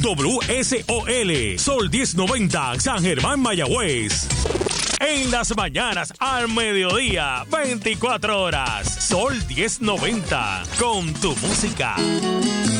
WSOL, Sol 1090, San Germán, Mayagüez. En las mañanas, al mediodía, 24 horas. Sol 1090, con tu música.